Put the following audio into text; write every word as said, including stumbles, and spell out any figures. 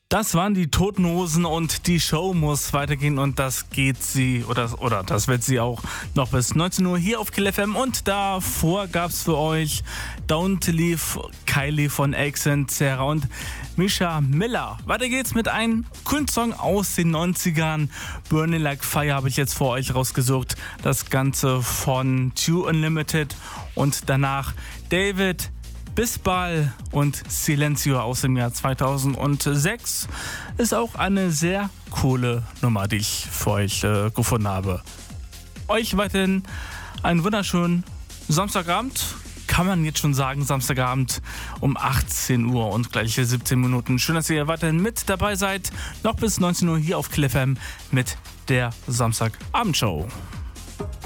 Das waren die Toten Hosen und die Show muss weitergehen und das geht sie oder, oder das wird sie auch noch bis neunzehn Uhr hier auf Kill F M und davor gab's für euch Don't Leave Kylie von Accent, Sarah und Misha Miller. Weiter geht's mit einem coolen Song aus den neunzigern. Burning Like Fire habe ich jetzt für euch rausgesucht. Das Ganze von Two Unlimited und danach David Bisbal und Silencio aus dem Jahr zweitausendsechs ist auch eine sehr coole Nummer, die ich für euch äh, gefunden habe. Euch weiterhin einen wunderschönen Samstagabend, kann man jetzt schon sagen, Samstagabend um achtzehn Uhr und gleich siebzehn Minuten. Schön, dass ihr weiterhin mit dabei seid. Noch bis neunzehn Uhr hier auf Kill F M mit der Samstagabendshow.